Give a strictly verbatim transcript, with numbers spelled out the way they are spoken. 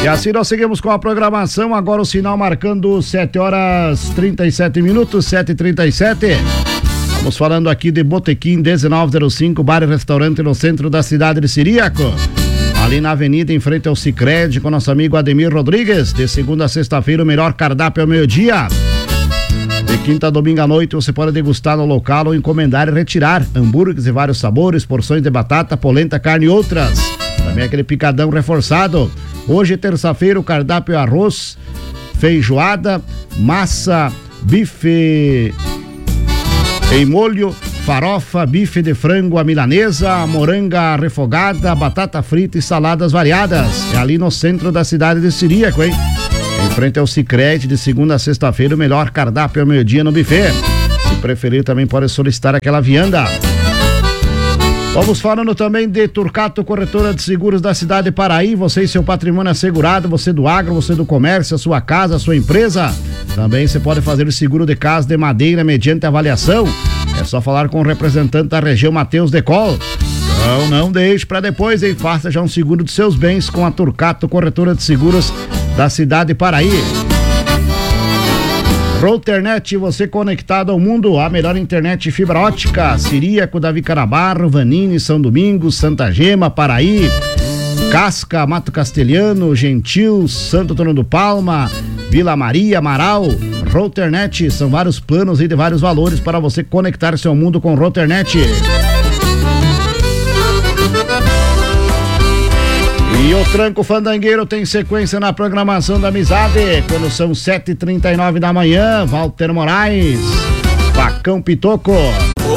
E assim nós seguimos com a programação, agora o sinal marcando sete horas trinta e sete minutos, sete e trinta e sete. Estamos falando aqui de Botequim dezenove zero cinco, bar e restaurante no centro da cidade de Ciríaco. Ali na avenida, em frente ao Sicredi, com nosso amigo Ademir Rodrigues. De segunda a sexta-feira, o melhor cardápio ao meio-dia. De quinta a domingo à noite, você pode degustar no local ou encomendar e retirar hambúrgueres de vários sabores, porções de batata, polenta, carne e outras. Também aquele picadão reforçado. Hoje, terça-feira, o cardápio é arroz, feijoada, massa, bife em molho, farofa, bife de frango à milanesa, moranga refogada, batata frita e saladas variadas. É ali no centro da cidade de Ciríaco, hein? Em frente ao Sicredi, de segunda a sexta-feira, o melhor cardápio ao meio-dia no buffet. Se preferir, também pode solicitar aquela vianda. Vamos falando também de Turcato, corretora de seguros da cidade de Paraí. Você e seu patrimônio assegurado, você do agro, você do comércio, a sua casa, a sua empresa. Também você pode fazer o seguro de casa de madeira mediante avaliação. É só falar com o representante da região, Matheus Decol. Então não deixe para depois, hein? Faça já um seguro de seus bens com a Turcato, corretora de seguros da cidade de Paraí. Routernet, você conectado ao mundo, a melhor internet fibra ótica. Ciríaco, Davi Canabarro, Vanini, São Domingos, Santa Gema, Paraí, Casca, Mato Castelhano, Gentil, Santo Antônio do Palma, Vila Maria, Amaral. Routernet, são vários planos e de vários valores para você conectar seu mundo com Routernet. E o Tranco Fandangueiro tem sequência na programação da Amizade, quando são sete e trinta e nove da manhã. Walter Moraes, Facão Pitoco.